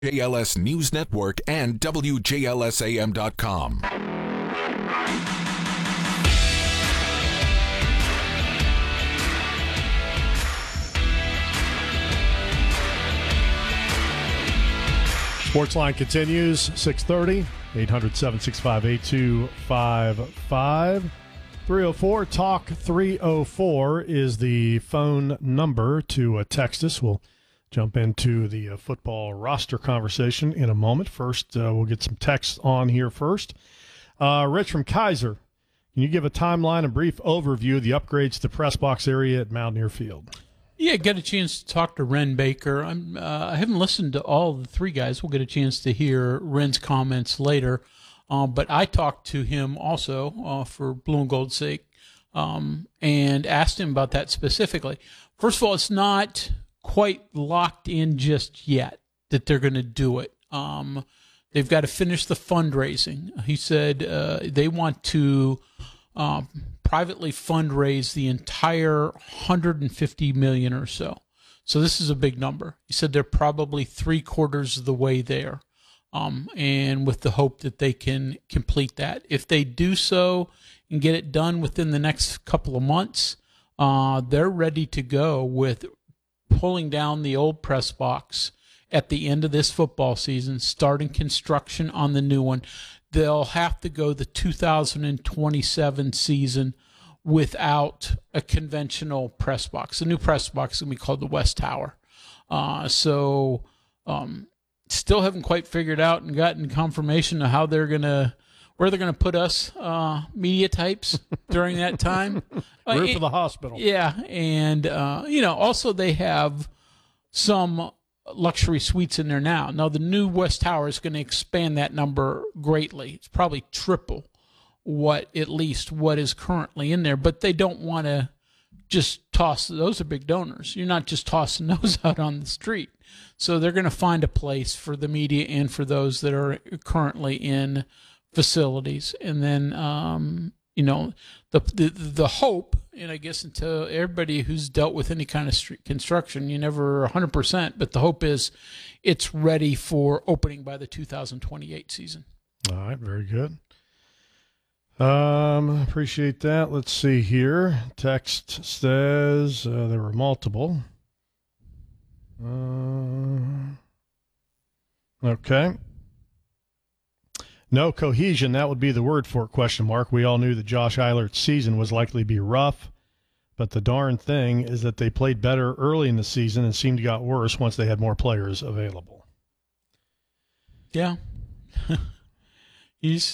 JLS News Network and WJLSAM.com. Sportsline continues, 6:30, 800-765-8255. 304-TALK 304 is the phone number to text us. We'll jump into the football roster conversation in a moment. First, we'll get some texts on here first. Rich from Kaiser, can you give a timeline and brief overview of the upgrades to the press box area at Mountaineer Field? Yeah, get a chance to talk to Ren Baker. I haven't listened to all the three guys. We'll get a chance to hear Ren's comments later. But I talked to him also for Blue and Gold's sake and asked him about that specifically. First of all, it's not quite locked in just yet that they're going to do it. They've got to finish the fundraising. He said they want to privately fundraise the entire $150 million or so. So this is a big number. He said they're probably 3/4 of the way there, and with the hope that they can complete that. If they do so and get it done within the next couple of months, they're ready to go with pulling down the old press box at the end of this football season, starting construction on the new one. They'll have to go the 2027 season without a conventional press box. The new press box is going to be called the West Tower. Still haven't quite figured out and gotten confirmation of how where they're going to put us media types during that time. Roof of the hospital. Yeah, and also they have some luxury suites in there now. Now the new West Tower is going to expand that number greatly. It's probably triple what is currently in there, but they don't want to just toss. Those are big donors. You're not just tossing those out on the street. So they're going to find a place for the media and for those that are currently in facilities. And then, the hope, and I guess until everybody who's dealt with any kind of street construction, you never 100%, but the hope is it's ready for opening by the 2028 season. All right, very good. Appreciate that. Let's see here. Text says there were multiple. Okay. No cohesion, that would be the word for it, ? We all knew that Josh Eilert's season was likely to be rough, but the darn thing is that they played better early in the season and seemed to got worse once they had more players available. Yeah. He's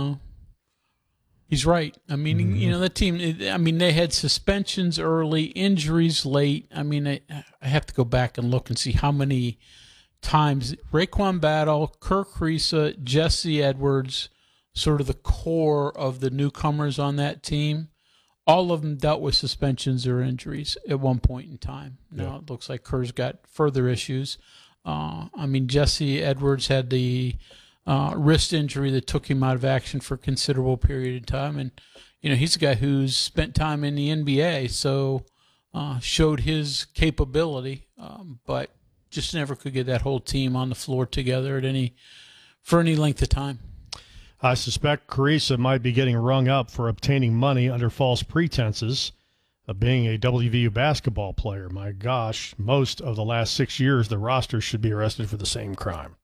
right. I mean, that team, they had suspensions early, injuries late. I mean, I have to go back and look and see how many times Raekwon Battle, Kirk Risa, Jesse Edwards, sort of the core of the newcomers on that team, all of them dealt with suspensions or injuries at one point in time. Now it looks like Kerr's got further issues. Jesse Edwards had the wrist injury that took him out of action for a considerable period of time. And, he's a guy who's spent time in the NBA, so showed his capability, but just never could get that whole team on the floor together for any length of time. I suspect Carissa might be getting rung up for obtaining money under false pretenses of being a WVU basketball player. My gosh, most of the last 6 years, the roster should be arrested for the same crime.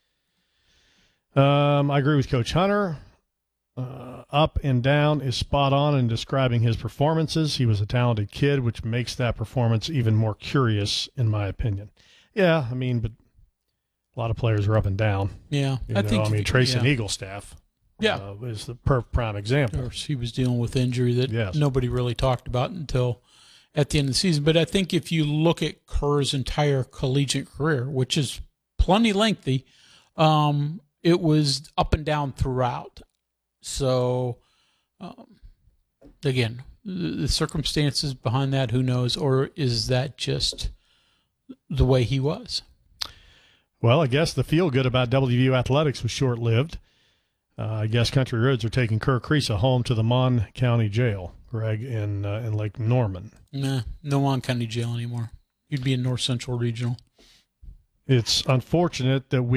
I agree with Coach Hunter. Up and down is spot on in describing his performances. He was a talented kid, which makes that performance even more curious, in my opinion. Yeah, but a lot of players are up and down. Yeah, Trace Eaglestaff is the prime example. Of course, he was dealing with injury that nobody really talked about until at the end of the season. But I think if you look at Kerr's entire collegiate career, which is plenty lengthy, it was up and down throughout. So, again, the circumstances behind that, who knows? Or is that just the way he was? Well, I guess the feel-good about WVU athletics was short-lived. I guess Country Roads are taking Kirk Risa home to the Mon County Jail, Greg, in Lake Norman. Nah, no Mon County Jail anymore. You'd be in North Central Regional. It's unfortunate that